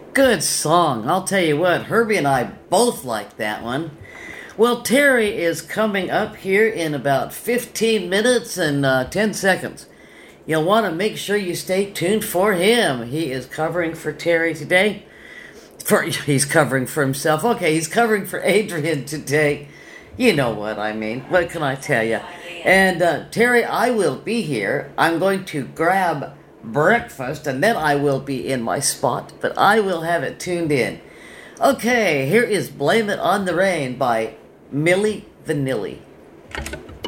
Good song. I'll tell you what, Herbie and I both like that one. Well, Terry is coming up here in about 15 minutes and 10 seconds. You'll want to make sure you stay tuned for him. He is covering for Terry today. He's covering for himself. Okay, he's covering for Adrian today. You know what I mean. What can I tell you? And Terry, I will be here. I'm going to grab breakfast and then I will be in my spot, but I will have it tuned in. Okay, here is Blame It on the Rain by Milli Vanilli.